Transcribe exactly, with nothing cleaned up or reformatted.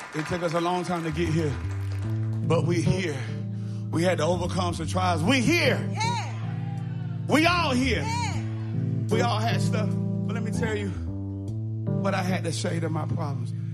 It took us a long time to get here, but we're here. We had to overcome some trials. We're here. Yeah. We all here. Yeah. We all had stuff. But let me tell you what I had to say to my problems.